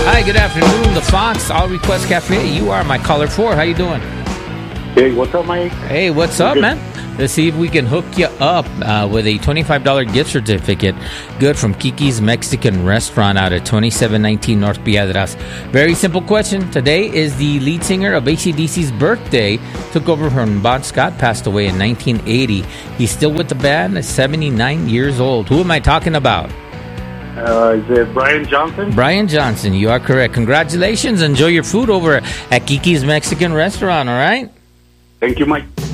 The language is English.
Hi, good afternoon. The Fox All Request Cafe. You are my caller 4. How you doing? Hey, what's up, Mike? Hey, what's up, man? Let's see if we can hook you up with a $25 gift certificate. Good from Kiki's Mexican Restaurant out at 2719 North Piedras. Very simple question. Today is the lead singer of AC/DC's birthday. Took over from Bon Scott, passed away in 1980. He's still with the band, 79 years old. Who am I talking about? Is it Brian Johnson? Brian Johnson, you are correct. Congratulations. Enjoy your food over at Kiki's Mexican Restaurant, all right? Thank you, Mike.